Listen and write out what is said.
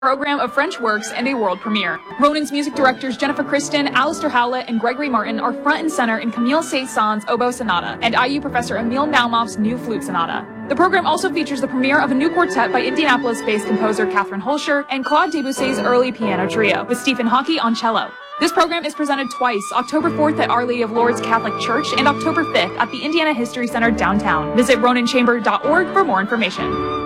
program of French works and a world premiere. Ronan's music directors Jennifer Kristen, Alistair Howlett, and Gregory Martin are front and center in Camille Saint-Saëns' oboe sonata and IU professor Emile Naumoff's new flute sonata. The program also features the premiere of a new quartet by Indianapolis-based composer Catherine Holscher and Claude Debussy's early piano trio, with Stephen Hockey on cello. This program is presented twice, October 4th at Our Lady of Lourdes Catholic Church and October 5th at the Indiana History Center downtown. Visit ronanchamber.org for more information.